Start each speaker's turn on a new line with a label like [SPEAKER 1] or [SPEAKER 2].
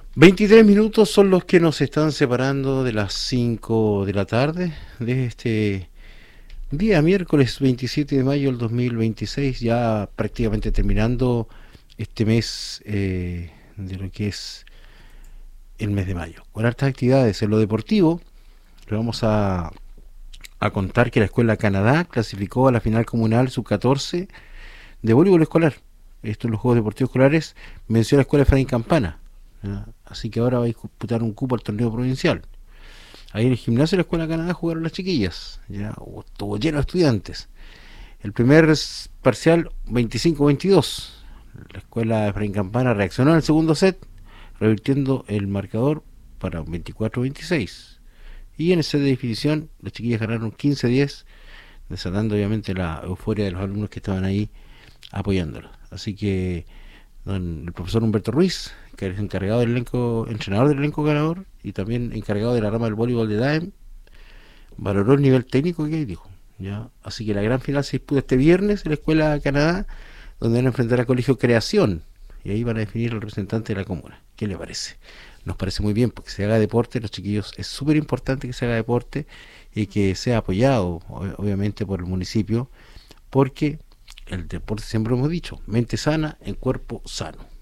[SPEAKER 1] 23 minutos son los que nos están separando de las 5 de la tarde de este día miércoles 27 de mayo del 2026, ya prácticamente terminando este mes de lo que es el mes de mayo. Con hartas actividades en lo deportivo, le vamos a contar que la Escuela Canadá clasificó a la final comunal sub-14 de voleibol escolar. Esto en los Juegos Deportivos Escolares venció a la Escuela Efraín Campana. ¿Ya? Así que ahora va a disputar un cupo al torneo provincial. Ahí en el gimnasio de la Escuela Canadá jugaron las chiquillas. Ya estuvo lleno de estudiantes. El primer parcial 25-22. La Escuela Efraín Campana reaccionó en el segundo set, revirtiendo el marcador para 24-26. Y en el set de definición, las chiquillas ganaron 15-10, desatando obviamente la euforia de los alumnos que estaban ahí apoyándolos. Así que el profesor Humberto Ruiz, que es encargado del elenco, entrenador del elenco ganador y también encargado de la rama del voleibol de DAEM, valoró el nivel técnico que hay, dijo. ¿Ya? Así que la gran final se disputa este viernes en la Escuela Canadá, donde van a enfrentar al Colegio Creación y ahí van a definir el representante de la comuna. ¿Qué le parece? Nos parece muy bien porque se haga deporte, los chiquillos, es súper importante que se haga deporte y que sea apoyado obviamente por el municipio, porque el deporte, siempre hemos dicho, mente sana en cuerpo sano.